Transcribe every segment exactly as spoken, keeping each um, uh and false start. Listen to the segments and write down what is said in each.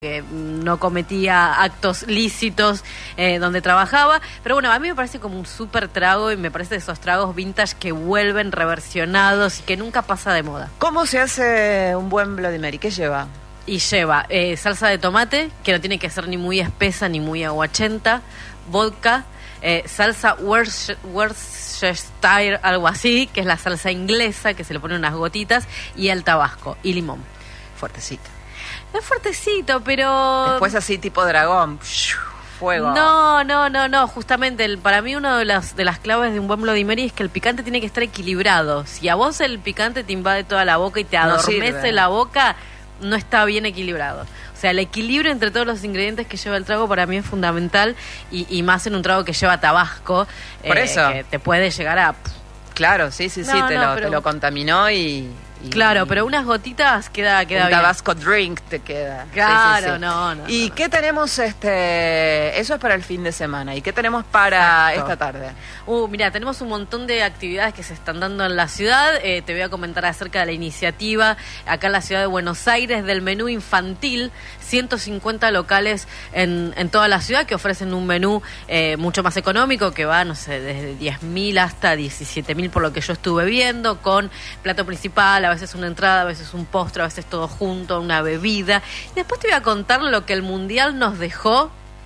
que no cometía actos lícitos eh, donde trabajaba, pero bueno, a mí me parece como un súper trago y me parece de esos tragos vintage que vuelven reversionados y que nunca pasa de moda. ¿Cómo se hace un buen Bloody Mary? ¿Qué lleva? Y lleva eh, salsa de tomate, que no tiene que ser ni muy espesa ni muy aguachenta, vodka, eh, salsa Worcestershire, algo así, que es la salsa inglesa, que se le pone unas gotitas, y el tabasco, y limón. Fuertecito. Es fuertecito, pero... Después así tipo dragón, fuego. No, no, no, no, justamente el, para mí una de las, de las claves de un buen Bloody Mary es que el picante tiene que estar equilibrado. Si a vos el picante te invade toda la boca y te adormece no la boca, no está bien equilibrado. O sea, el equilibrio entre todos los ingredientes que lleva el trago para mí es fundamental y, y más en un trago que lleva tabasco. Por eh, eso. Que te puede llegar a... Claro, sí, sí, sí, no, te, no, lo, pero... te lo contaminó y... Y, claro, pero unas gotitas queda, queda un bien. Tabasco drink te queda. Claro, sí, sí, sí. no, no. ¿Y no. qué tenemos este? Eso es para el fin de semana. ¿Y qué tenemos para Exacto. esta tarde? Uh, mira, tenemos un montón de actividades que se están dando en la ciudad. Eh, te voy a comentar acerca de la iniciativa acá en la ciudad de Buenos Aires del menú infantil. ciento cincuenta locales en, en toda la ciudad que ofrecen un menú eh, mucho más económico, que va, no sé, desde diez mil hasta diecisiete mil por lo que yo estuve viendo, con plato principal, a veces una entrada, a veces un postre, a veces todo junto, una bebida. Y después te voy a contar lo que el Mundial nos dejó,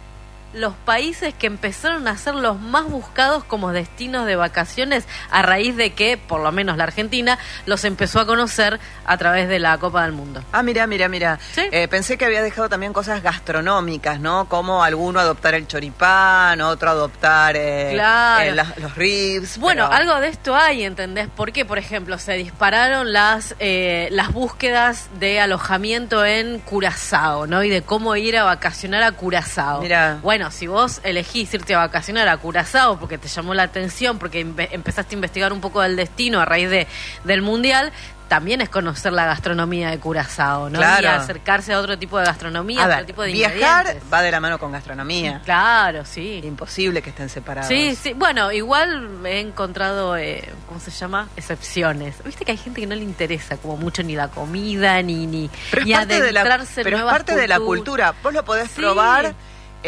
los países que empezaron a ser los más buscados como destinos de vacaciones a raíz de que, por lo menos la Argentina, los empezó a conocer a través de la Copa del Mundo. Ah, mira, mira, mira. ¿Sí? Eh, pensé que había dejado también cosas gastronómicas, ¿no? Como alguno adoptar el choripán, otro adoptar eh, claro. eh, la, los ribs. Bueno, pero... algo de esto hay, ¿entendés? Porque, por ejemplo, se dispararon las eh, las búsquedas de alojamiento en Curazao, ¿no? Y de cómo ir a vacacionar a Curazao. Mira. Bueno, si vos elegís irte a vacacionar a Curazao porque te llamó la atención, porque empe- empezaste a investigar un poco del destino a raíz de del Mundial, también es conocer la gastronomía de Curazao, ¿no? Claro. Y acercarse a otro tipo de gastronomía, A a ver, otro tipo de viajar ingredientes. va de la mano con gastronomía. Claro, sí. Imposible que estén separados. Sí, sí. Bueno, igual he encontrado, eh, ¿cómo se llama? Excepciones. Viste que hay gente que no le interesa como mucho ni la comida, ni ni, Pero es ni parte, de la, adentrarse en pero es nuevas parte de la culturas. cultura. Vos lo podés Sí. probar,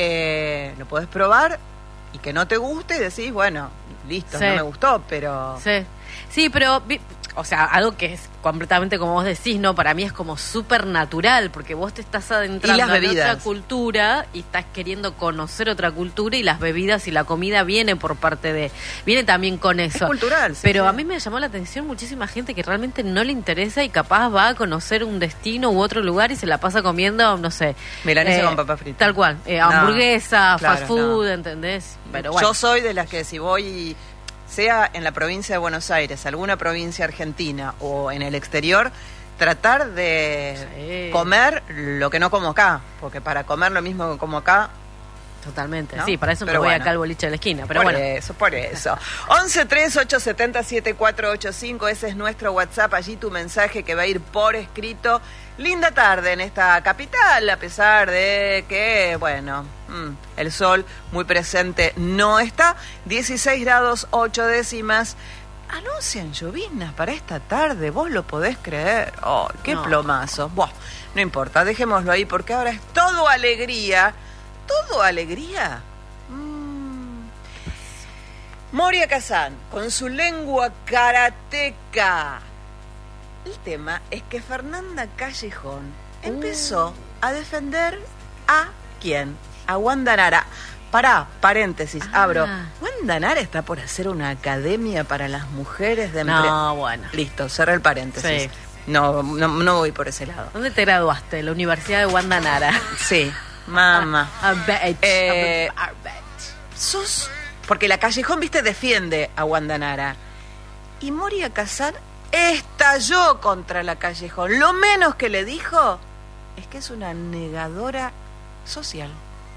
eh, lo podés probar y que no te guste y decís, bueno, listo, Sí. no me gustó, pero... Sí, sí, pero... vi- O sea, algo que es completamente como vos decís, ¿no? Para mí es como súper natural, porque vos te estás adentrando Y las en bebidas. otra cultura y estás queriendo conocer otra cultura y las bebidas y la comida viene por parte de... Viene también con eso. Es cultural, sí, Pero sí. a mí me llamó la atención muchísima gente que realmente no le interesa y capaz va a conocer un destino u otro lugar y se la pasa comiendo, no sé... Milanesa con papa frita. Tal cual. Eh, No, hamburguesa, claro, fast food, no. ¿entendés? Pero bueno. Yo soy de las que si voy... sea en la provincia de Buenos Aires, alguna provincia argentina o en el exterior, tratar de Sí. comer lo que no como acá, porque para comer lo mismo que como acá... Totalmente, ¿no? sí, para eso Pero me voy bueno. acá al boliche de la esquina, pero por bueno. eso, por eso. once tres ocho siete cero siete cuatro ocho cinco, ese es nuestro WhatsApp, allí tu mensaje que va a ir por escrito. Linda tarde en esta capital, a pesar de que, bueno, mmm, el sol muy presente no está. dieciséis grados ocho décimas. Anuncian lloviznas para esta tarde, vos lo podés creer. Oh, qué No. plomazo. Buah, no importa, dejémoslo ahí porque ahora es todo alegría. ¿Todo alegría? Mm. Moria Kazan, con su lengua karateca. El tema es que Fernanda Callejón empezó a defender a ¿quién? A Wanda Nara. Pará, paréntesis, Ah. abro. Wanda Nara está por hacer una academia para las mujeres de empresa. No, bueno. Listo, cerré el paréntesis. Sí. No, no, no voy por ese lado. ¿Dónde te graduaste? La Universidad de Wanda Nara. Sí, mamá. A bitch. Eh, A bitch. Sos... Porque la Callejón, viste, defiende a Wanda Nara. Y Moria Kazan estalló contra la Callejón. Lo menos que le dijo es que es una negadora social.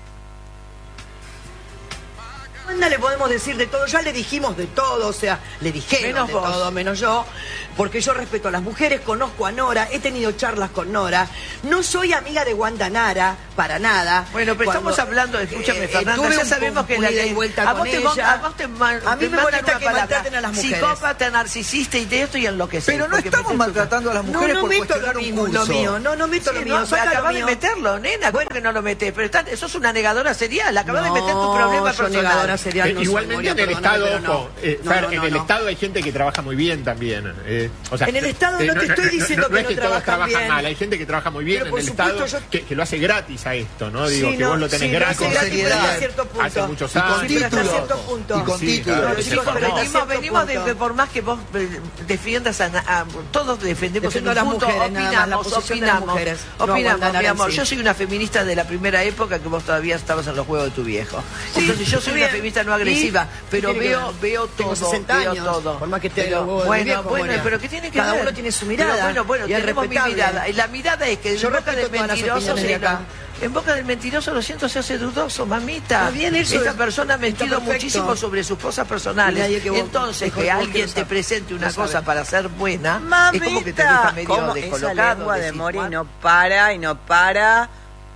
Wanda le podemos decir de todo, ya le dijimos de todo, o sea, le dijeron Menos de vos. todo, menos yo, porque yo respeto a las mujeres, conozco a Nora, he tenido charlas con Nora, no soy amiga de Wanda Nara, para nada. Bueno, pero Cuando, estamos hablando, escúchame, eh, Fernanda, tuve ya un sabemos que un la ida y ley... vuelta A con vos te, ella. a vos te, man, A mí te me mandan molesta una que palabra, maltraten a las mujeres. psicópata, narcisista y de esto y en lo que sea. Pero no estamos maltratando a las mujeres no, no por meto cuestionar lo un mismo, curso. lo mío, no, no meto Sí, lo mío, no, saca lo acabas de mío. meterlo, nena, ¿cómo que no lo metés? Pero está- sos una negadora serial, acabas de meter tu No, problema yo negadora personal. serial Eh, no soy, igualmente Moria, en el perdóname, Estado, pero no. ojo, eh, No, Fer, no, en no, el no. Estado hay gente que trabaja muy bien también. eh, o sea, En el Estado no te estoy diciendo no que es no que todos trabajan trabajan bien. mal, hay gente que trabaja muy bien Pero en por el supuesto, Estado yo- que, que lo hace gratis a esto, ¿no? Digo, Sí, que no, vos lo tenés sí, lo gratis. hace gratis, pero hasta cierto punto. Hace muchos Y con años. Sí, pero hasta título. cierto punto. Y con Sí, título. claro, Pero se chicos, formó. pero hasta Venimos, cierto venimos de punto. que por más que vos eh, defiendas a, a- todos defendemos Defiendo en a un las punto, mujeres, nada más, la opinamos, posición de las opinamos, mujeres, no opinamos, Wanda mi amor. Naranci. Yo soy una feminista de la primera época que vos todavía estabas en los juegos de tu viejo. Entonces yo soy bien. una feminista no agresiva, ¿Y? pero ¿Qué tiene que veo, ver? veo Tengo todo, sesenta veo años, todo. por más que te Pero, haga huevo de bueno, viejo, bueno, Moria. pero ¿qué tiene que Cada ver? uno tiene su Pero mirada, bueno, bueno, y es tenemos mi respetable. mirada. Y la mirada es que Yo en boca del respeto todas las mentiroso opiniones se de acá. En boca del mentiroso lo siento se hace dudoso, mamita. Está bien, eso Esta es- persona ha está mentido perfecto. muchísimo sobre sus cosas Y personales. nadie que vos- Entonces, mejor que que vos alguien que lo te sabe. presente una Lo sabe. cosa para ser buena, Mamita, es como que te deja medio ¿cómo descolocado. esa lengua de decís, Mori "What?". no para y no para?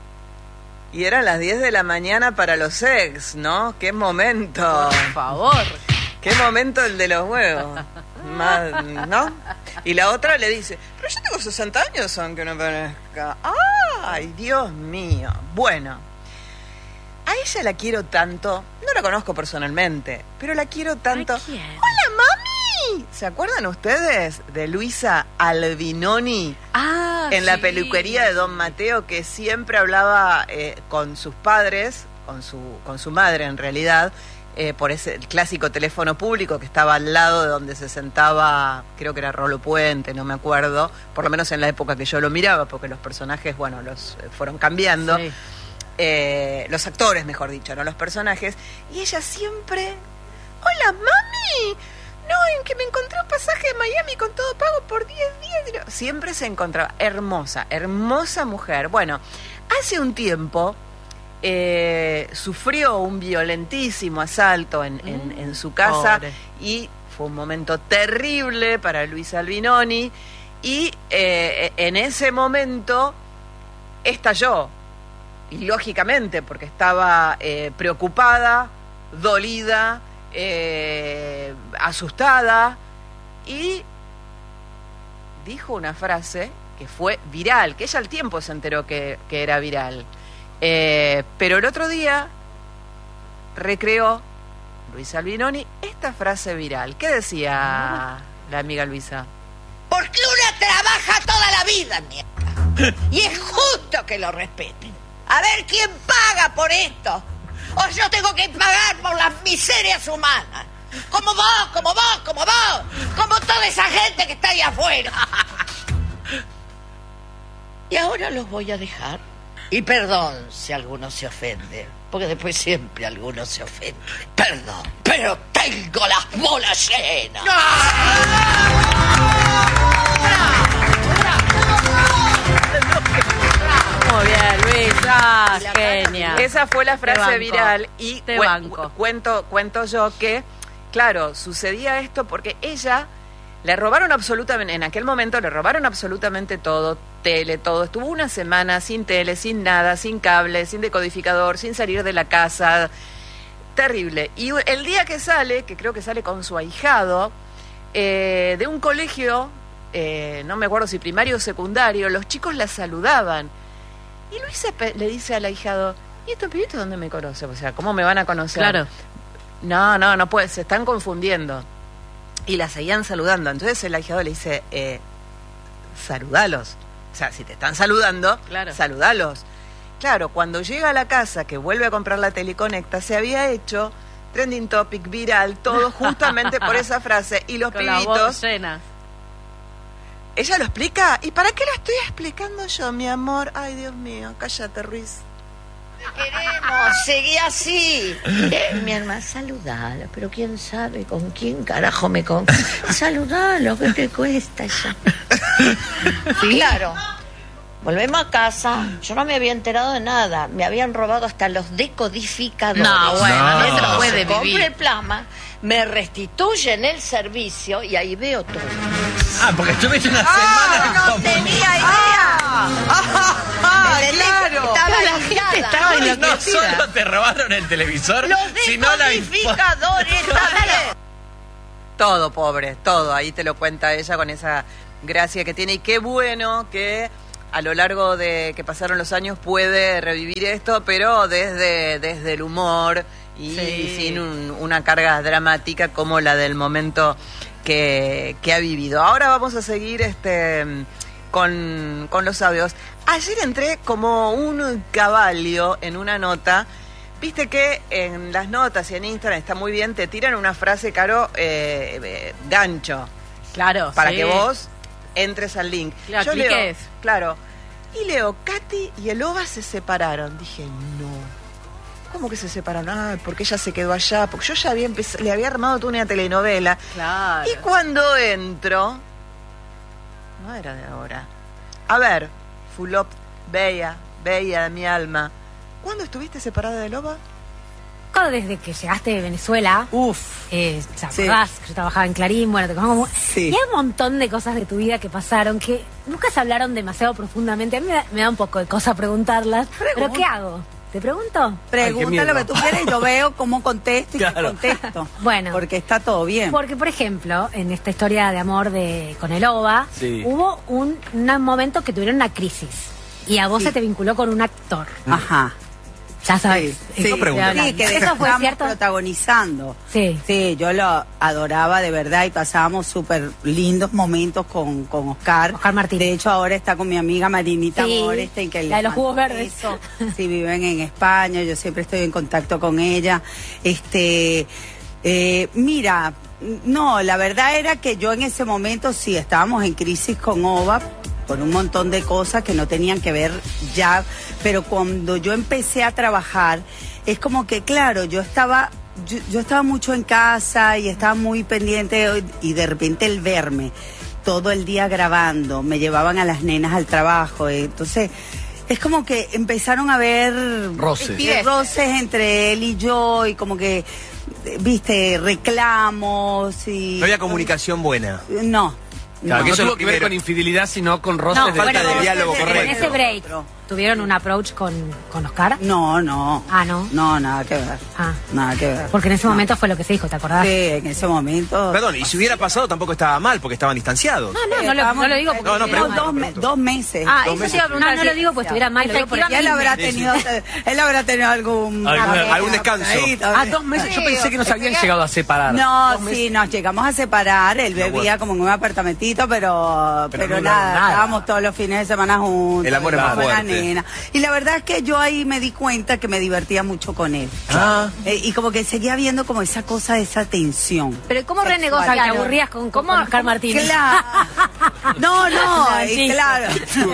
Y eran las diez de la mañana para los ex, ¿no? ¡Qué momento! Por favor. ¡Qué momento el de los huevos! Más, ¿no? Y la otra le dice, pero yo tengo sesenta años aunque no parezca. ¡Ay, Dios mío! Bueno, a ella la quiero tanto, no la conozco personalmente, pero la quiero tanto. ¿A quién? ¡Hola, mami! ¿Se acuerdan ustedes de Luisa Albinoni? Ah, En la sí. peluquería de Don Mateo, que siempre hablaba eh, con sus padres, con su, con su madre en realidad, eh, por ese el clásico teléfono público que estaba al lado de donde se sentaba, creo que era Rolo Puente, no me acuerdo, por lo menos en la época que yo lo miraba, porque los personajes, bueno, los eh, fueron cambiando, Sí. eh, los actores, mejor dicho, no los personajes, y ella siempre, hola, mami. No, en que me encontré un pasaje de Miami con todo pago por diez días. Siempre se encontraba. Hermosa, hermosa mujer. Bueno, hace un tiempo eh, sufrió un violentísimo asalto en, en, en su casa pobre. y fue un momento terrible para Luisa Albinoni y eh, en ese momento estalló. Y lógicamente, porque estaba eh, preocupada, dolida, eh, asustada, y dijo una frase que fue viral, que ella al tiempo se enteró que, que era viral. Eh, pero el otro día recreó Luisa Albinoni esta frase viral. ¿Qué decía la amiga Luisa? Porque una trabaja toda la vida, nieta. Y es justo que lo respeten. A ver quién paga por esto. O yo tengo que pagar por las miserias humanas. Como vos, como vos, como vos. Como toda esa gente que está ahí afuera. Y ahora los voy a dejar. Y perdón si alguno se ofende. Porque después siempre alguno se ofende. Perdón. Pero tengo las bolas llenas. Muy bien, Luisa, genia. Esa fue la Te frase banco. viral y Te cue- banco. cuento cuento yo que, claro, sucedía esto porque ella le robaron absolutamente, en aquel momento le robaron absolutamente todo, tele, todo. Estuvo una semana sin tele, sin nada, sin cable, sin decodificador, sin salir de la casa. Terrible. Y el día que sale, que creo que sale con su ahijado, eh, de un colegio, eh, no me acuerdo si primario o secundario, los chicos la saludaban. Y Luisa pe- le dice al ahijado, ¿y estos pibitos dónde me conocen? O sea, ¿cómo me van a conocer? Claro. No, no, no puede, se están confundiendo. Y la seguían saludando. Entonces el ahijado le dice, eh, saludalos. O sea, si te están saludando, Claro. saludalos. Claro, cuando llega a la casa, que vuelve a comprar la tele y conecta, se había hecho trending topic, viral, todo justamente por esa frase. Y los Con la voz pibitos, llena. ella lo explica. ¿Y para qué lo estoy explicando yo, mi amor? Ay, Dios mío, cállate, Ruiz. Queremos, seguí así. Eh, mi hermana, saludalo, pero quién sabe con quién carajo me con. Saludalo, ¿qué te cuesta ya? Claro. Volvemos a casa. Yo no me había enterado de nada. Me habían robado hasta los decodificadores. No, bueno, no se lo puede Compro vivir. el plasma, me restituyen el servicio y ahí veo todo. Ah, porque estuviste una Ah, semana no como- tenía idea. Ah, ¿Entendés? claro. Estaba ahí, estaba No enloquecida. solo te robaron el televisor, Los sino la decodificadores también. Todo, pobre, todo. Ahí te lo cuenta ella con esa gracia que tiene. Y qué bueno que a lo largo de que pasaron los años puede revivir esto, pero desde, desde el humor y Sí. sin un- una carga dramática como la del momento que, que ha vivido. Ahora vamos a seguir este con, con los audios. Ayer entré como un caballo en una nota. Viste que en las notas y en Instagram está muy bien, te tiran una frase, Caro, eh, eh, gancho, Claro. para sí. que vos entres al link. Claro, Yo leo, cliques. claro, y leo, Katy y el Oba se separaron. Dije, no. ¿Cómo que se separaron? Ah, porque ella se quedó allá, porque yo ya había empezado, le había armado toda una telenovela. Claro. Y cuando entro, no era de ahora. A ver, Fulop, bella, bella de mi alma. ¿Cuándo estuviste separada de Loba? Desde que llegaste de Venezuela, Uf. eh, ¿te Sí. acordás? Yo trabajaba en Clarín, bueno, te conozco. Sí. Y hay un montón de cosas de tu vida que pasaron que nunca se hablaron demasiado profundamente. A mí me da, me da un poco de cosa preguntarlas. ¿Pero qué hago? ¿Te pregunto? Pregunta miedo. lo que tú quieras y yo veo cómo contesto y qué Claro. contesto. Bueno. Porque está todo bien. Porque, por ejemplo, en esta historia de amor de con el Oba, Sí. hubo un, un momento que tuvieron una crisis. Y a vos Sí. se te vinculó con un actor. Ajá. Ya sabes. Sí, ¿de sí, qué estoy hablando? sí, que ¿Eso fue estábamos cierto? protagonizando. Sí. Sí, yo lo adoraba de verdad y pasábamos súper lindos momentos con, con Oscar. Oscar Martín. De hecho, ahora está con mi amiga Marinita Sí, Moresten, que la de le los jugos mando verdes. besos. Sí, viven en España, yo siempre estoy en contacto con ella. Este, eh, mira, no, la verdad era que yo en ese momento sí estábamos en crisis con Oba por un montón de cosas que no tenían que ver ya, pero cuando yo empecé a trabajar, es como que, claro, yo estaba, yo, yo estaba mucho en casa y estaba muy pendiente y de repente el verme todo el día grabando, me llevaban a las nenas al trabajo, eh, entonces es como que empezaron a ver Roces. eh, roces entre él y yo y como que, eh, viste, reclamos y... No había comunicación buena. No. Claro, No, que no eso es tuvo lo que ver primero. con infidelidad, sino con roces No, de falta bueno, de pero diálogo en correcto. ese break, ¿tuvieron un approach con, con Oscar? No, no. Ah, ¿no? No, nada que ver. Ah. Nada que ver. Porque en ese No. momento fue lo que se dijo, ¿te acordás? Sí, en ese momento. Perdón, y si hubiera pasado tampoco estaba mal, porque estaban distanciados. No, no, no, lo, no lo digo porque No, no, estuviera pregunto, mal. dos, me- pregunto. dos meses. Ah, Dos eso meses te iba a preguntar. tuvieron. No lo digo porque estuviera mal, lo digo porque Porque él habrá Sí, sí. tenido, él habrá tenido algún, Algún- algún descanso. Ahí Ah, también. dos meses. Yo pensé que nos habían llegado a separar. No, Dos meses. sí, nos llegamos a separar. Él No, vivía bueno. como en un apartamentito, pero, Pero pero, no nada, nada. estábamos todos los fines de semana juntos. El amor es más con la fuerte. nena. Y la verdad es que yo ahí me di cuenta que me divertía mucho con él. Ah. Eh, y como que seguía viendo como esa cosa, esa tensión. Pero ¿cómo renegocias? Claro. ¿Te aburrías con, con, con Oscar Martínez? Claro. No, no, No, y chiste. claro.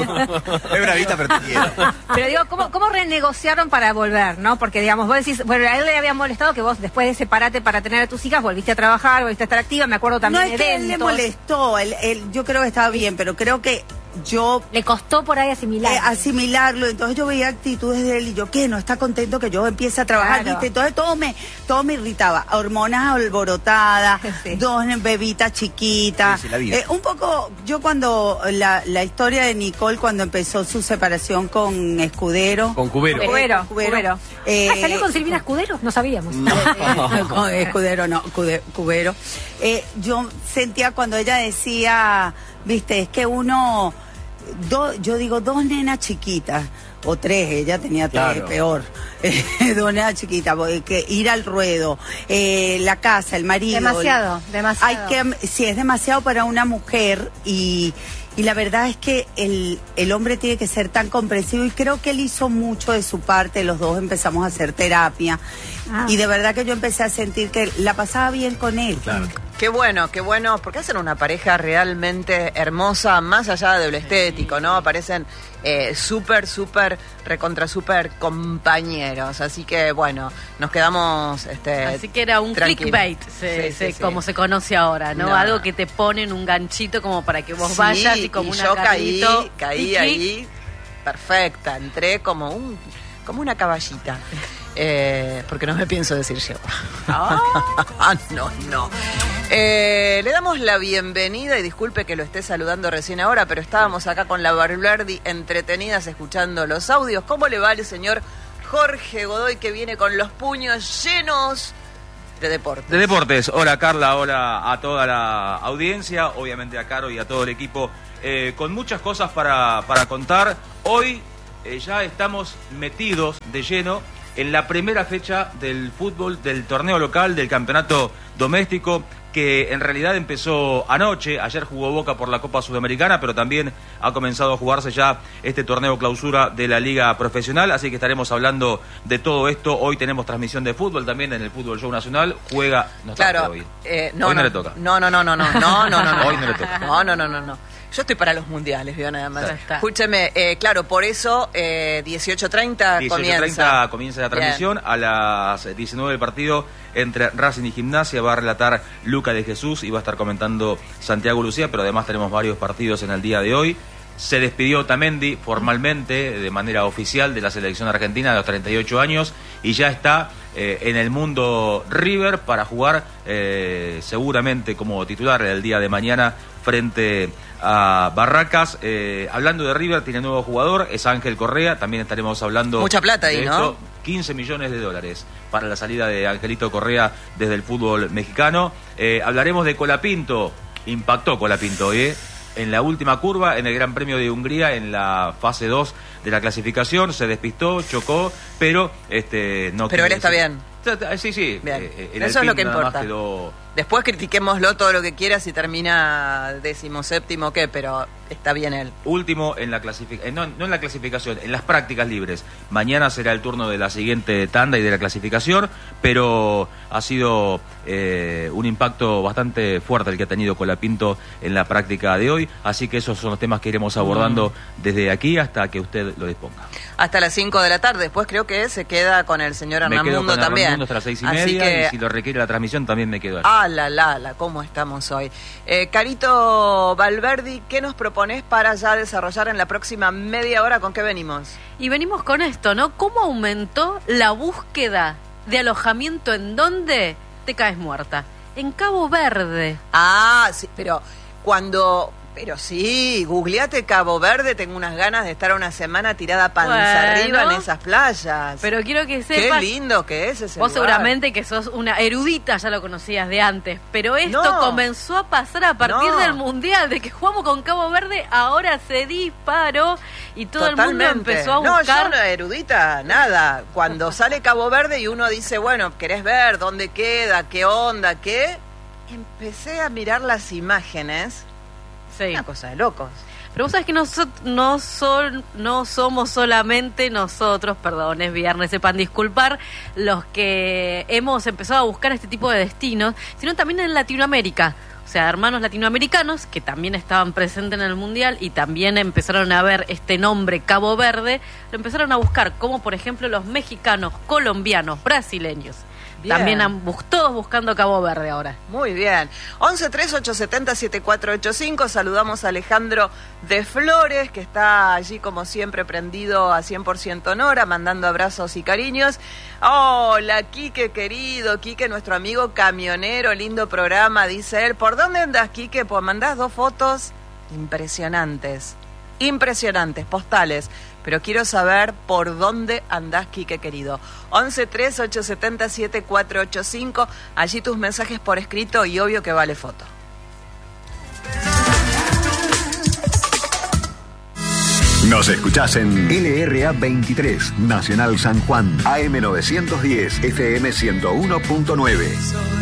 Es bravita, pero te quiero. Pero digo, ¿cómo, ¿cómo renegociaron para volver, no? Porque, digamos, vos decís, bueno, a él le había molestado que vos, después de separarte para tener a tus hijas, volviste a trabajar, volviste a estar activa. Me acuerdo No también es de que él le eventos. molestó, él, él- yo creo que estaba bien, pero creo que yo Le costó por ahí asimilar. eh, asimilarlo, entonces yo veía actitudes de él y yo, ¿qué? No está contento que yo empiece a trabajar, Claro. ¿viste? Entonces todo me, todo me irritaba, hormonas alborotadas, Sí. dos bebitas chiquitas, Sí, sí, la vida. Eh, un poco, yo cuando, la, la historia de Nicole cuando empezó su separación con Escudero, Con Cubero. eh, Cubero, con Cubero, Cubero. eh, Ah, ¿salió con Silvina Escudero? No sabíamos. eh, con Escudero, no, Cude- Cubero. Eh, yo sentía cuando ella decía, viste, es que uno, do- yo digo, dos nenas chiquitas, o tres, ella tenía tres, Claro. peor, dos nenas chiquitas, porque que ir al ruedo, eh, la casa, el marido. Demasiado, demasiado. Hay que, sí, es demasiado para una mujer y... Y la verdad es que el, el hombre tiene que ser tan comprensivo y creo que él hizo mucho de su parte, los dos empezamos a hacer terapia Ah. y de verdad que yo empecé a sentir que la pasaba bien con él. Claro. Qué bueno, qué bueno, porque hacen una pareja realmente hermosa, más allá de lo estético, ¿no? Aparecen eh, súper, súper, recontra súper compañeros. Así que, bueno, nos quedamos este, Así que era un tranquilos. clickbait, se- Sí, se- sí, sí. como se conoce ahora, ¿no? No. Algo que te ponen un ganchito como para que vos Sí, vayas y como y una yo caí, carrito, caí clic, clic. ahí, perfecta, entré como un como una caballita. Eh, porque no me pienso decir yo. Ah, no, no. Eh, le damos la bienvenida y disculpe que lo esté saludando recién ahora, pero estábamos acá con la Barbilardi entretenidas escuchando los audios. ¿Cómo le va el señor Jorge Godoy, que viene con los puños llenos de deportes. De deportes. Hola Carla, hola a toda la audiencia, obviamente a Caro y a todo el equipo, eh, con muchas cosas para, para contar. Hoy eh, ya estamos metidos de lleno en la primera fecha del fútbol, del torneo local, del campeonato doméstico, que en realidad empezó anoche. Ayer jugó Boca por la Copa Sudamericana, pero también ha comenzado a jugarse ya este torneo clausura de la Liga Profesional, así que estaremos hablando de todo esto. Hoy tenemos transmisión de fútbol también en el Fútbol Show Nacional. Juega... No está claro, hoy. Eh, no, hoy no, no le toca. No, no, no, no, no, no, no, no, no. Hoy no le toca. No, no, no, no, no. Yo estoy para los mundiales, vio nada más. Está. Escúcheme, eh, claro, por eso eh, dieciocho treinta comienza. dieciocho treinta comienza la transmisión. Bien. A las diecinueve el partido entre Racing y Gimnasia. Va a relatar Luca de Jesús y va a estar comentando Santiago Lucía, pero además tenemos varios partidos en el día de hoy. Se despidió Otamendi formalmente, de manera oficial, de la selección argentina a los treinta y ocho años y ya está eh, en el mundo River para jugar eh, seguramente como titular el día de mañana frente a Barracas. Eh, hablando de River, tiene nuevo jugador, es Ángel Correa. También estaremos hablando... Mucha plata ahí, de ¿no? esto, quince millones de dólares para la salida de Angelito Correa desde el fútbol mexicano. Eh, hablaremos de Colapinto. Impactó Colapinto, ¿eh? En la última curva, en el Gran Premio de Hungría, en la fase dos de la clasificación, se despistó, chocó, pero este no. Pero él está bien. Sí, sí. Bien. Eh, el Eso es lo que Alpine nada más importa. quedó... Después critiquémoslo todo lo que quiera si termina decimoséptimo, ¿qué? Pero está bien él. Último en la clasificación, no, no en la clasificación, en las prácticas libres. Mañana será el turno de la siguiente tanda y de la clasificación, pero ha sido eh, un impacto bastante fuerte el que ha tenido Colapinto en la práctica de hoy, así que esos son los temas que iremos abordando mm. desde aquí hasta que usted lo disponga. Hasta las cinco de la tarde, después creo que se queda con el señor Hernán Me quedo Mundo con Hernán también. Mundo hasta las seis y Así media, que... y si lo requiere la transmisión también me quedo allí. Ah, la, la, la, ¿cómo estamos hoy? Eh, Carito Valverdi, ¿qué nos propones para ya desarrollar en la próxima media hora? ¿Con qué venimos? Y venimos con esto, ¿no? ¿Cómo aumentó la búsqueda de alojamiento en dónde te caes muerta? En Cabo Verde. Ah, sí, pero cuando... Pero sí, googleate Cabo Verde, tengo unas ganas de estar una semana tirada panza Bueno, arriba en esas playas. Pero quiero que sepas... Qué lindo que es ese Vos lugar. seguramente que sos una erudita, ya lo conocías de antes, pero esto No. comenzó a pasar a partir No. del Mundial, de que jugamos con Cabo Verde, ahora se disparó y todo Totalmente. el mundo empezó a No, buscar... yo no erudita, nada. Cuando sale Cabo Verde y uno dice, bueno, ¿querés ver dónde queda, qué onda, qué? Empecé a mirar las imágenes. Sí. Una cosa de locos. Pero vos sabés que no, so- no, son, no somos solamente nosotros, perdón, es viernes, sepan disculpar, los que hemos empezado a buscar este tipo de destinos, sino también en Latinoamérica. O sea, hermanos latinoamericanos que también estaban presentes en el Mundial y también empezaron a ver este nombre Cabo Verde, lo empezaron a buscar, como por ejemplo los mexicanos, colombianos, brasileños. Bien. También han bus- todos buscando Cabo Verde ahora. Muy bien. once tres ocho siete cero siete cuatro ocho cinco. Saludamos a Alejandro de Flores, que está allí como siempre prendido a cien por ciento Nora, mandando abrazos y cariños. Hola, Quique querido, Quique, nuestro amigo camionero, lindo programa, dice él. ¿Por dónde andas, Quique? Pues mandás dos fotos impresionantes, impresionantes, postales. Pero quiero saber por dónde andás, Quique querido. once tres ocho siete cero siete cuatro ocho cinco. Allí tus mensajes por escrito y obvio que vale foto. Nos escuchás en L R A veintitrés, Nacional San Juan, A M novecientos diez, F M ciento uno punto nueve.